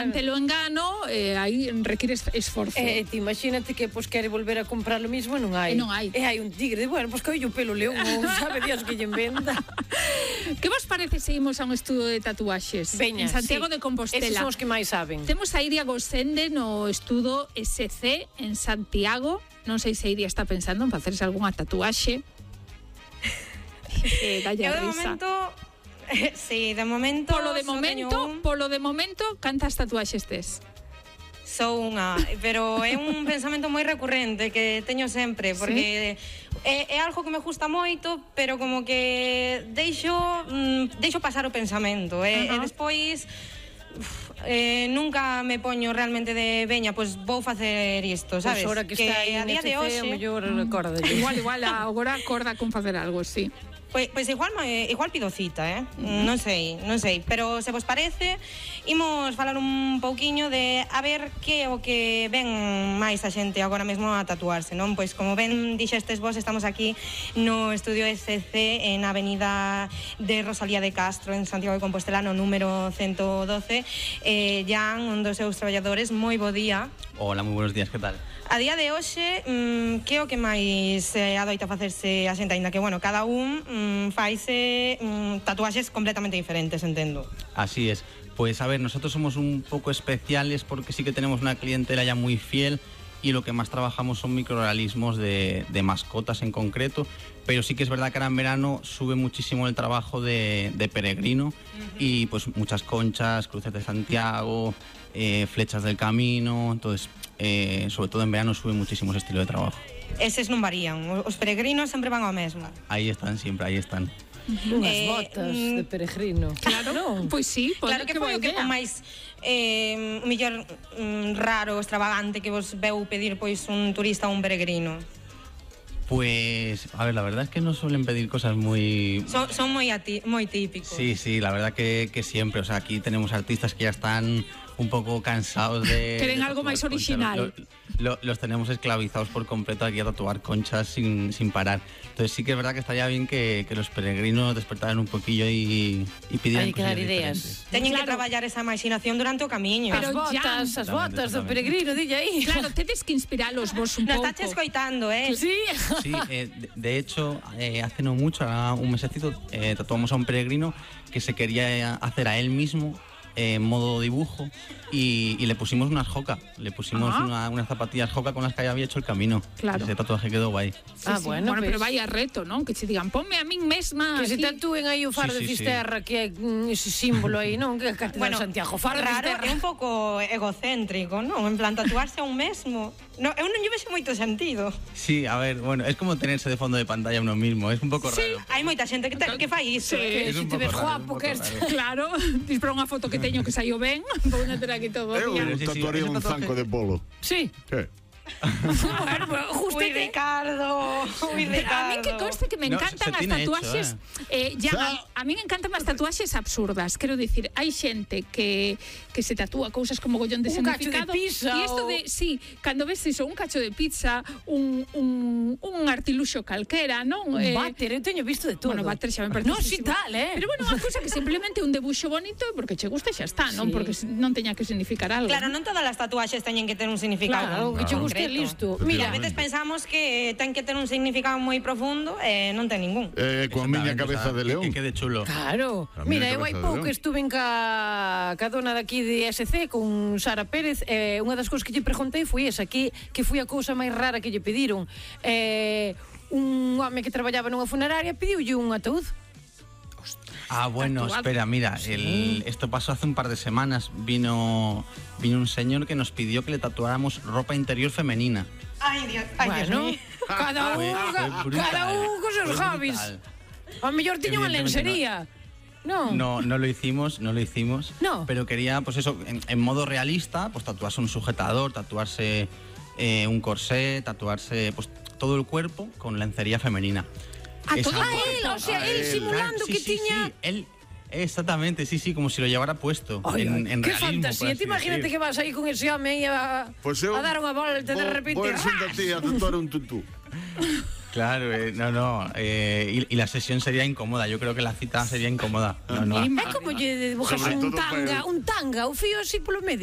mantelo en gano, aí require esforzo. Te imagínate que pues quere volver a comprar lo mismo e non hai. E hai un tigre, bueno, pues que o pelo león, sabe Dios que lle inventa. Que vos parece se imos a un estudo de tatuaxes? Veña, en Santiago de Compostela. Esos son os que máis saben. Temos a Iria Gosende no estudo SC en Santiago. Non sei se Iria está pensando en facerse algunha tatuaxe. Dalle a risa. Sí, de momento... Polo de momento, cantas tatuaxes tes? Sou unha, pero é un pensamento moi recurrente que teño sempre, porque é algo que me gusta moito, pero como que deixo pasar o pensamento, e despois nunca me poño realmente de veña, pois vou facer isto, sabes? Pois ahora que está aí a día de hoxe, mellor recorda. Igual agora acorda con facer algo, sí. Pois igual pido cita, non sei, pero se vos parece, imos falar un pouquiño de a ver que é o que ven máis a xente agora mesmo a tatuarse, non? Pois como ben dixestes vos, estamos aquí no estudio SC en a avenida de Rosalía de Castro en Santiago de Compostela, no número 112. Jan, un dos seus traballadores, moi bo día. Hola, moi buenos días, que tal? A día de hoxe, que é o que máis adoita facerse a xente, aínda que, bueno, cada un faise tatuaxes completamente diferentes, entendo. Así es. Pues a ver, nosotros somos un poco especiales porque sí que tenemos una clientela ya muy fiel y lo que más trabajamos son microrrealismos de mascotas en concreto, pero sí que es verdad que ahora en verano sube muchísimo el trabajo de peregrino y pues muchas conchas, cruces de Santiago, flechas del camino, entonces sobre todo en verano sube muchísimo ese estilo de trabajo. Eses non varían, os peregrinos sempre van ao mesmo. Ahí están siempre, ahí están. Unhas botas de peregrino. Claro, pois sí, claro que foi o que máis mellor raro, extravagante que vos veu pedir pois un turista ou un peregrino. Pues, a ver, la verdad es que no suelen pedir cosas muy... Son moi típicos. Sí, la verdad que siempre, o sea, aquí tenemos artistas que ya están un poco cansados de... Quieren algo más original. Los tenemos esclavizados por completo aquí a tatuar conchas sin parar. Entonces sí que es verdad que estaría bien que los peregrinos despertaran un poquillo y pidieran cosas dar ideas. Teñen que traballar esa imaginación durante o camiño. As botas do peregrino, dille aí. Claro, tedes que inspiralos vos un pouco. Nos está escoitando, Sí. Sí, de hecho, hace no mucho, ahora un mesecito, tatuamos a un peregrino que se quería hacer a él mismo en modo dibujo y le pusimos unas joca, le pusimos unas zapatillas joca con las que había hecho el camino. Claro. Ese tatuaje quedó guay. Bueno, pues, pero vaya reto, non? Que se digan, ponme a min mesma. Que se tatúen aí o faro de Fisterra, que é ese símbolo aí, non? Que é Catedral de Santiago. Faro de Fisterra. É un pouco egocéntrico, non? En plan, tatuarse a un mesmo. No, eu non lle vexo moito sentido. Sí, a ver, bueno, es como tenerse de fondo de pantalla uno mismo, es un pouco raro. Hai moita xente que fai iso. Que se te ves guapo, que claro, dispara unha foto que teño que saiu ben, vou a ter aquí todo. Eu tatuaría un zanco de polo. Sí. Que? Bueno, justo Ricardo. A mí que conste que me encantan as tatuaxes a mí me encantan as tatuaxes absurdas. Quero dicir, hai xente que se tatúa cousas como gollón de significado. Un cacho de pizza. E isto de, sí, cando ves iso, un cacho de pizza, un artiluxo calquera, non? Un váter, eu teño visto de todo. Bueno, váter xa me parece. Non, si tal, Pero bueno, unha cousa que simplemente un debuxo bonito porque che gusta xa está, non? Porque non teña que significar algo. Claro, non todas as tatuaxes teñen que ter un significado. Claro, que che guste listo. Mira, a veces pensamos que ten que ter un significado moi profundo e non ten ningún. Coa miña cabeza de león. Que quede chulo. Claro. Mira, eu hai pouco estuve en ca dona daqui de SC con Sara Pérez, unha das cousas que lle preguntei foi esa, que foi a cousa máis rara que lle pediron. Un home que traballaba nunha funeraria pediulle un ataúd. Bueno, espera, mira, esto pasó hace un par de semanas. Vino un señor que nos pidió que le tatuáramos ropa interior femenina. Ai, Dios, bueno, cada un con seus hobbies. A mellor tiña unha lencería. No lo hicimos. No. Pero quería, pues eso, en modo realista, pues tatuarse un sujetador, tatuarse un corsé, tatuarse pues todo el cuerpo con lencería femenina. Él, o sea, él simulando que tiña... Sí, él, exactamente, sí, como si lo llevara puesto. En qué realismo, fantasía, te imagínate que vas aí con ese home aí a dar unha volta de repente. Vou a ti a tatuar un tutú. Claro, no. Y la sesión sería incómoda. Yo creo que la cita sería incómoda. No. É como lle dibujas un tanga, o fío así polo medio.